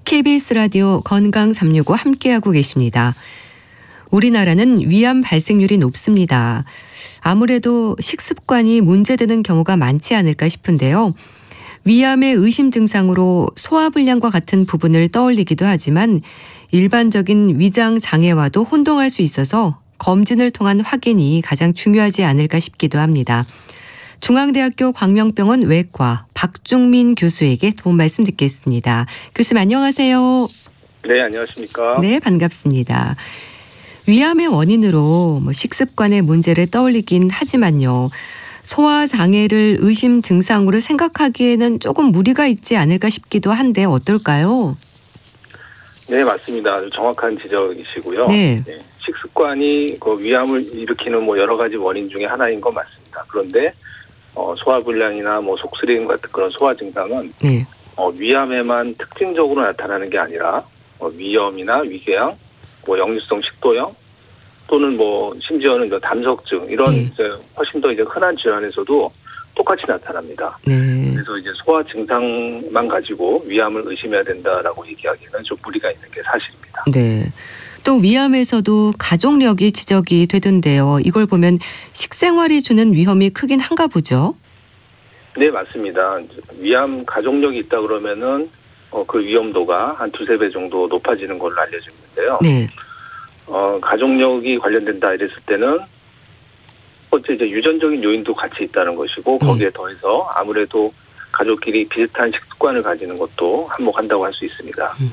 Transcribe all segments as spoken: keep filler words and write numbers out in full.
케이비에스 라디오 건강 삼육오 함께하고 계십니다. 우리나라는 위암 발생률이 높습니다. 아무래도 식습관이 문제되는 경우가 많지 않을까 싶은데요. 위암의 의심 증상으로 소화불량과 같은 부분을 떠올리기도 하지만 일반적인 위장 장애와도 혼동할 수 있어서 검진을 통한 확인이 가장 중요하지 않을까 싶기도 합니다. 중앙대학교 광명병원 외과 박중민 교수에게 도움 말씀 듣겠습니다. 교수님 안녕하세요. 네, 안녕하십니까. 네, 반갑습니다. 위암의 원인으로 뭐 식습관의 문제를 떠올리긴 하지만요. 소화장애를 의심 증상으로 생각하기에는 조금 무리가 있지 않을까 싶기도 한데 어떨까요? 네, 맞습니다. 아주 정확한 지적이시고요. 네. 네, 식습관이 그 위암을 일으키는 뭐 여러 가지 원인 중에 하나인 건 맞습니다. 그런데 어, 소화불량이나 뭐 속쓰림 같은 그런 소화 증상은 네. 어, 위암에만 특징적으로 나타나는 게 아니라 어, 위염이나 위궤양, 뭐 역류성 식도염 또는 뭐 심지어는 이제 담석증 이런 네. 이제 훨씬 더 이제 흔한 질환에서도 똑같이 나타납니다. 네. 그래서 이제 소화 증상만 가지고 위암을 의심해야 된다라고 얘기하기는 좀 무리가 있는 게 사실입니다. 네. 또 위암에서도 가족력이 지적이 되던데요. 이걸 보면 식생활이 주는 위험이 크긴 한가 보죠? 네, 맞습니다. 위암 가족력이 있다 그러면은 어, 그 위험도가 한 두세 배 정도 높아지는 걸로 알려져 있는데요. 네. 어, 가족력이 관련된다 이랬을 때는 어째 이제 유전적인 요인도 같이 있다는 것이고 거기에 네. 더해서 아무래도 가족끼리 비슷한 식습관을 가지는 것도 한몫한다고 할 수 있습니다. 음.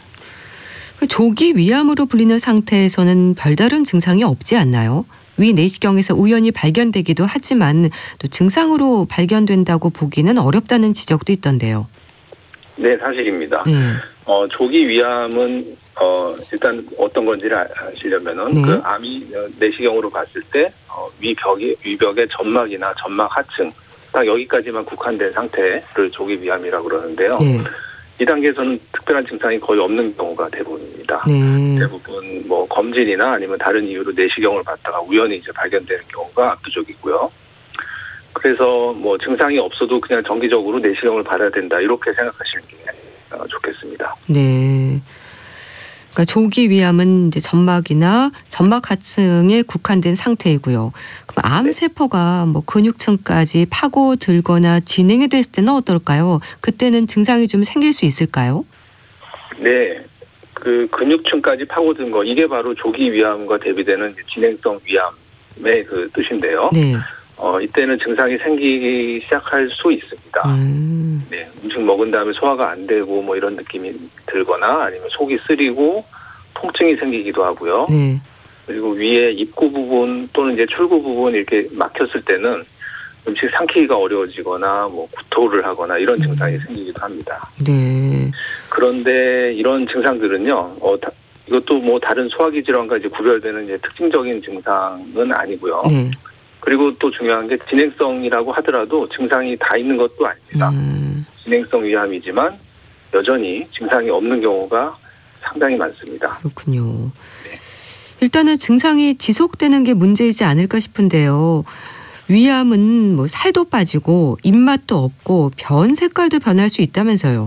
조기 위암으로 불리는 상태에서는 별다른 증상이 없지 않나요? 위 내시경에서 우연히 발견되기도 하지만 또 증상으로 발견된다고 보기는 어렵다는 지적도 있던데요. 네, 사실입니다. 네. 어, 조기 위암은 어, 일단 어떤 건지를 아시려면은 네. 그 암이 내시경으로 봤을 때 어, 위벽이 위벽의 점막이나 점막 하층 딱 여기까지만 국한된 상태를 조기 위암이라고 그러는데요. 네. 이 단계에서는 특별한 증상이 거의 없는 경우가 대부분입니다. 네. 대부분 뭐 검진이나 아니면 다른 이유로 내시경을 받다가 우연히 이제 발견되는 경우가 압도적이고요. 그래서 뭐 증상이 없어도 그냥 정기적으로 내시경을 받아야 된다 이렇게 생각하시는 게 좋겠습니다. 네. 그러니까 조기 위암은 이제 점막이나 점막 하층에 국한된 상태이고요. 그럼 암 세포가 뭐 근육층까지 파고들거나 진행이 됐을 때는 어떨까요? 그때는 증상이 좀 생길 수 있을까요? 네, 그 근육층까지 파고든 거 이게 바로 조기 위암과 대비되는 진행성 위암의 그 뜻인데요. 네. 어 이때는 증상이 생기기 시작할 수 있습니다. 음. 네, 음식 먹은 다음에 소화가 안 되고 뭐 이런 느낌이 들거나 아니면 속이 쓰리고 통증이 생기기도 하고요. 네. 그리고 위에 입구 부분 또는 이제 출구 부분 이렇게 막혔을 때는 음식 삼키기가 어려워지거나 뭐 구토를 하거나 이런 증상이 음. 생기기도 합니다. 네. 그런데 이런 증상들은요, 어, 다, 이것도 뭐 다른 소화기 질환과 이제 구별되는 이제 특징적인 증상은 아니고요. 네. 그리고 또 중요한 게 진행성이라고 하더라도 증상이 다 있는 것도 아닙니다. 음. 진행성 위암이지만 여전히 증상이 없는 경우가 상당히 많습니다. 그렇군요. 네. 일단은 증상이 지속되는 게 문제이지 않을까 싶은데요. 위암은 뭐 살도 빠지고 입맛도 없고 변 색깔도 변할 수 있다면서요.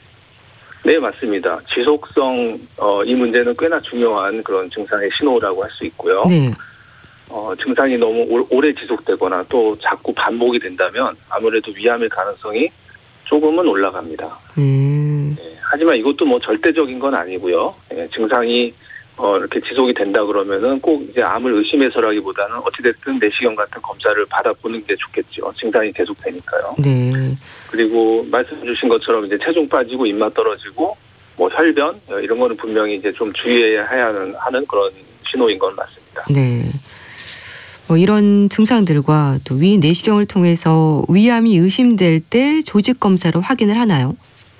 네, 맞습니다. 지속성 어, 이 문제는 꽤나 중요한 그런 증상의 신호라고 할 수 있고요. 네. 어, 증상이 너무 오, 오래 지속되거나 또 자꾸 반복이 된다면 아무래도 위암의 가능성이 조금은 올라갑니다. 음. 네, 하지만 이것도 뭐 절대적인 건 아니고요. 네, 증상이 어, 이렇게 지속이 된다 그러면은 꼭 이제 암을 의심해서라기보다는 어찌됐든 내시경 같은 검사를 받아보는 게 좋겠죠. 증상이 계속되니까요. 네. 그리고 말씀 주신 것처럼 이제 체중 빠지고 입맛 떨어지고 뭐 혈변 이런 거는 분명히 이제 좀 주의해야 하는, 하는 그런 신호인 건 맞습니다. 네. 뭐 이런 증상들과 또 위 내시경을 통해서 위암이 의심될 때 조직 검사로 확인을 하나요?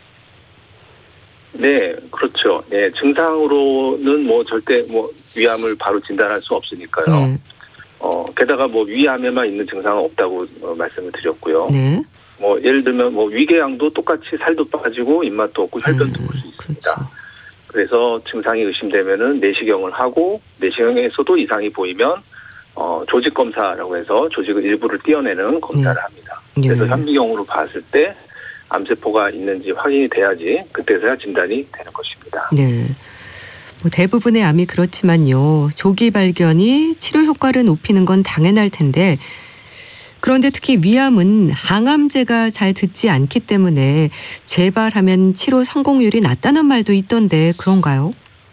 네, 그렇죠. 네, 증상으로는 뭐 절대 뭐 위암을 바로 진단할 수 없으니까요. 네. 어, 게다가 뭐 위암에만 있는 증상은 없다고 어, 말씀을 드렸고요. 네. 뭐 예를 들면 뭐 위궤양도 똑같이 살도 빠지고 입맛도 없고 혈변도 볼 수 음, 있습니다. 그렇죠. 그래서 증상이 의심되면은 내시경을 하고 내시경에서도 이상이 보이면 어, 조직 검사라고 해서 조직의 일부를 떼어내는 검사를 네. 합니다. 그래서 네. 현미경으로 봤을 때 암세포가 있는지 확인이 돼야지 그때서야 진단이 되는 것입니다. 네. 뭐 대부분의 암이 그렇지만요. 조기 발견이 치료 효과를 높이는 건 당연할 텐데 그런데 특히 위암은 항암제가 잘 듣지 않기 때문에 재발하면 치료 성공률이 낮다는 말도 있던데 그런가요?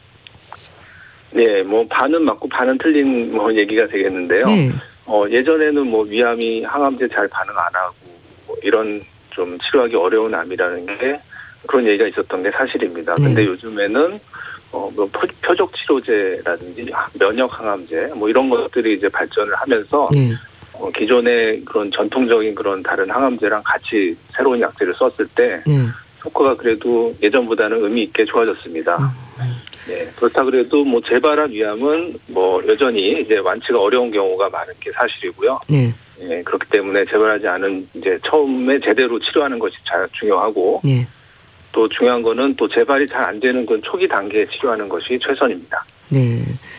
네, 뭐 반은 맞고 반은 틀린 뭐 얘기가 되겠는데요. 네. 어, 예전에는 뭐 위암이 항암제 잘 반응 안 하고 뭐 이런 좀 치료하기 어려운 암이라는 게 그런 얘기가 있었던 게 사실입니다. 네. 근데 요즘에는 어, 뭐 표적 치료제라든지 면역 항암제 뭐 이런 것들이 이제 발전을 하면서 네. 어, 기존의 그런 전통적인 그런 다른 항암제랑 같이 새로운 약제를 썼을 때 네. 효과가 그래도 예전보다는 의미 있게 좋아졌습니다. 음. 네, 그렇다 그래도 뭐 재발한 위암은 뭐 여전히 이제 완치가 어려운 경우가 많은 게 사실이고요. 네. 네, 그렇기 때문에 재발하지 않은 이제 처음에 제대로 치료하는 것이 잘 중요하고 네. 또 중요한 거는 또 재발이 잘 안 되는 그 초기 단계에 치료하는 것이 최선입니다. 네.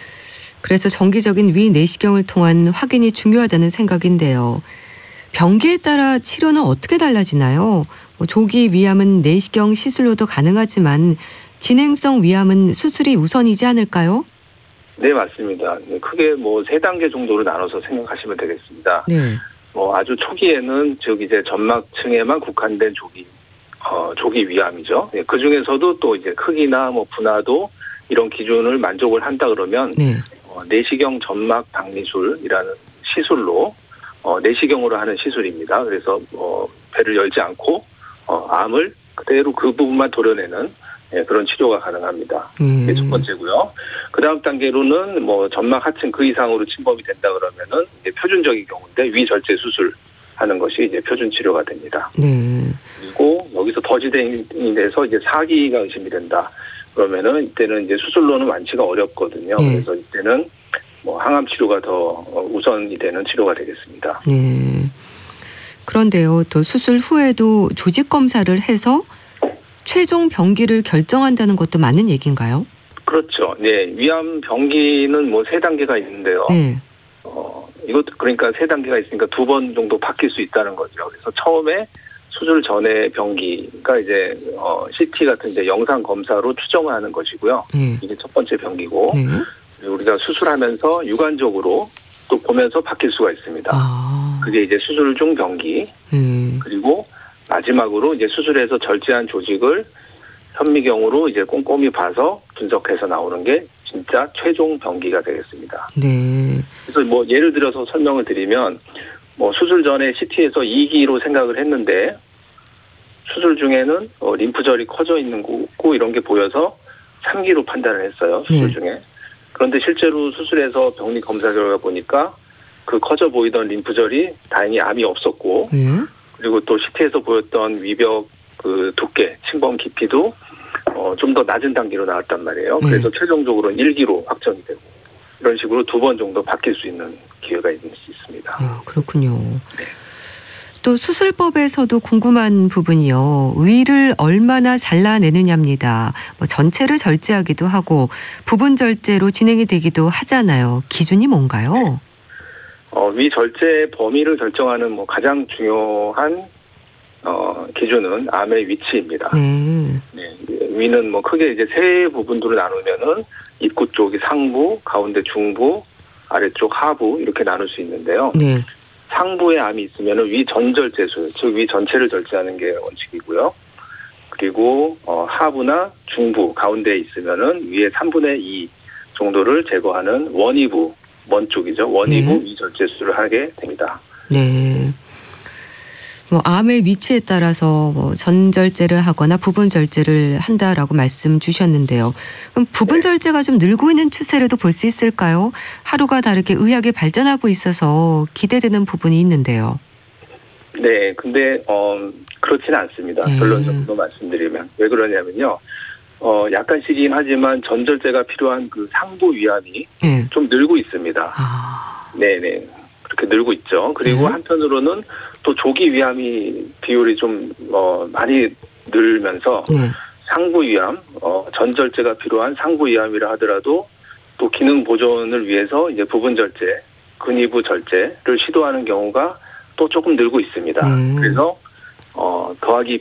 그래서 정기적인 위 내시경을 통한 확인이 중요하다는 생각인데요. 병기에 따라 치료는 어떻게 달라지나요? 뭐 조기 위암은 내시경 시술로도 가능하지만 진행성 위암은 수술이 우선이지 않을까요? 네, 맞습니다. 크게 뭐 세 단계 정도로 나눠서 생각하시면 되겠습니다. 네. 뭐 아주 초기에는 즉 이제 점막층에만 국한된 조기 어, 조기 위암이죠. 네, 그 중에서도 또 이제 크기나 뭐 분화도 이런 기준을 만족을 한다 그러면 네. 어, 내시경 점막 박리술이라는 시술로 어, 내시경으로 하는 시술입니다. 그래서 어, 배를 열지 않고 어, 암을 그대로 그 부분만 도려내는 예, 그런 치료가 가능합니다. 음. 이게 첫 번째고요. 그 다음 단계로는 뭐 점막 하층 그 이상으로 침범이 된다 그러면은 이제 표준적인 경우인데 위절제 수술 하는 것이 이제 표준 치료가 됩니다. 네. 그리고 여기서 더 진행이 돼서 이제 사기가 의심이 된다. 그러면은 이때는 이제 수술로는 완치가 어렵거든요. 네. 그래서 이때는 뭐 항암 치료가 더 우선이 되는 치료가 되겠습니다. 네. 그런데요, 또 수술 후에도 조직 검사를 해서 최종 병기를 결정한다는 것도 맞는 얘기인가요? 그렇죠. 네, 위암 병기는 뭐 세 단계가 있는데요. 네. 어, 이것도 그러니까 세 단계가 있으니까 두 번 정도 바뀔 수 있다는 거죠. 그래서 처음에 수술 전에 병기가 이제 어, 씨티 같은 이제 영상 검사로 추정하는 것이고요. 네. 이게 첫 번째 병기고 네. 그리고 우리가 수술하면서 육안적으로 또 보면서 바뀔 수가 있습니다. 아. 그게 이제 수술 중 병기 네. 그리고 마지막으로 이제 수술해서 절제한 조직을 현미경으로 이제 꼼꼼히 봐서 분석해서 나오는 게 진짜 최종 병기가 되겠습니다. 네. 그래서 뭐 예를 들어서 설명을 드리면 뭐 수술 전에 씨티에서 이 기로 생각을 했는데 수술 중에는 어, 림프절이 커져 있는 거고 이런 게 보여서 삼 기로 판단을 했어요. 수술 네. 중에. 그런데 실제로 수술해서 병리 검사 결과 보니까 그 커져 보이던 림프절이 다행히 암이 없었고 네. 그리고 또 씨티에서 보였던 위벽 그 두께, 침범 깊이도 어, 좀 더 낮은 단계로 나왔단 말이에요. 네. 그래서 최종적으로는 일 기로 확정이 되고 이런 식으로 두 번 정도 바뀔 수 있는 기회가 있을 수 있습니다. 아, 그렇군요. 네. 또 수술법에서도 궁금한 부분이요. 위를 얼마나 잘라내느냐입니다. 뭐 전체를 절제하기도 하고 부분 절제로 진행이 되기도 하잖아요. 기준이 뭔가요? 어, 위 절제 범위를 결정하는 뭐 가장 중요한 어, 기준은 암의 위치입니다. 네. 네, 위는 뭐 크게 이제 세 부분으로 나누면은 입구 쪽이 상부, 가운데 중부, 아래쪽 하부 이렇게 나눌 수 있는데요. 네. 상부에 암이 있으면은 위 전절제술, 즉 위 전체를 절제하는 게 원칙이고요. 그리고 어, 하부나 중부, 가운데에 있으면은 위에 삼분의 이 정도를 제거하는 원위부, 먼 쪽이죠. 원위부 네. 위 절제술을 하게 됩니다. 네. 뭐 암의 위치에 따라서 뭐 전절제를 하거나 부분 절제를 한다라고 말씀 주셨는데요. 그럼 부분 절제가 좀 늘고 있는 추세로도 볼 수 있을까요? 하루가 다르게 의학이 발전하고 있어서 기대되는 부분이 있는데요. 네, 근데 어, 그렇지는 않습니다. 음. 결론적으로 말씀드리면 왜 그러냐면요. 어, 약간씩이긴 하지만 전절제가 필요한 그 상부 위암이 네. 좀 늘고 있습니다. 아. 네네. 그렇게 늘고 있죠. 그리고 네. 한편으로는 또 조기 위암이 비율이 좀, 어, 많이 늘면서 네. 상부 위암, 어, 전절제가 필요한 상부 위암이라 하더라도 또 기능 보존을 위해서 이제 부분 절제, 근위부 절제를 시도하는 경우가 또 조금 늘고 있습니다. 음. 그래서, 어, 더하기